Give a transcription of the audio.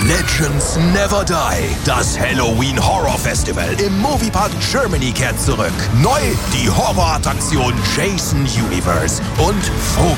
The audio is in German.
Legends Never Die. Das Halloween Horror Festival im Moviepark Germany kehrt zurück. Neu die Horrorattraktion Jason Universe und